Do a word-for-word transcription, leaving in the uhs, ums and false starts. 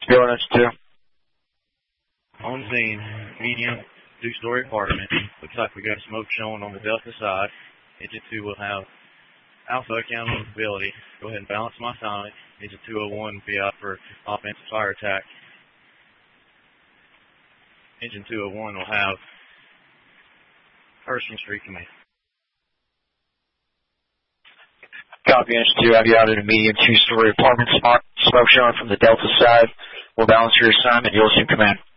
Building Engine two. On scene, medium, two-story apartment. Looks like we got smoke showing on the Delta side. Engine two will have Alpha accountability. Go ahead and balance my sonic. Engine two oh one will be out for offensive fire attack. Engine two oh one will have Pershing Street command. Copy, Engine two. Have you out in a medium two-story apartment. Smoke showing from the Delta side. We'll balance your assignment. You'll assume command.